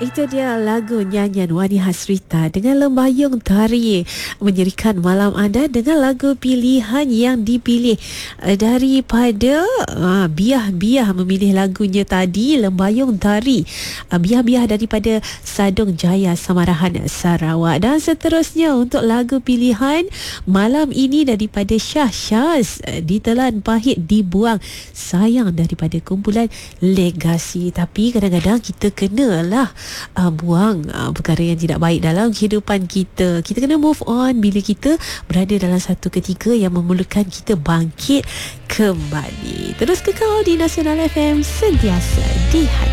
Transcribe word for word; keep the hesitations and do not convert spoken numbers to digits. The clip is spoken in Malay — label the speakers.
Speaker 1: Itu dia lagu nyanyian Wani Hasrita dengan Lembayung Tari menyerikan malam anda dengan lagu pilihan yang dipilih daripada uh, Biah-Biah memilih lagunya tadi, Lembayung Tari, uh, Biah-Biah daripada Sadung Jaya Samarahan Sarawak. Dan seterusnya untuk lagu pilihan malam ini daripada Syah Syaz, uh, Ditelan Pahit Dibuang Sayang daripada kumpulan Legasi. Tapi kadang-kadang kita kenalah Uh, buang uh, perkara yang tidak baik dalam kehidupan kita. Kita kena move on bila kita berada dalam satu ketika yang memerlukan kita bangkit kembali. Terus kekal di Nasional F M, sentiasa di hati.